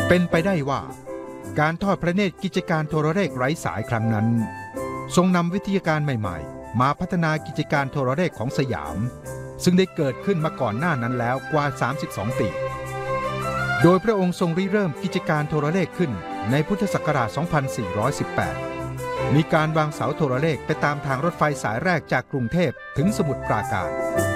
เป็นไปได้ว่าการทอดพระเนตรกิจการโทรเลขไร้สายครั้งนั้นทรงนำวิทยาการใหม่ๆมาพัฒนากิจการโทรเลขของสยามซึ่งได้เกิดขึ้นมาก่อนหน้านั้นแล้วกว่า32ปีโดยพระองค์ทรงริเริ่มกิจการโทรเลขขึ้นในพุทธศักราช 2418 มีการวางเสาโทรเลขไปตามทางรถไฟสายแรกจากกรุงเทพถึงสมุทรปราการ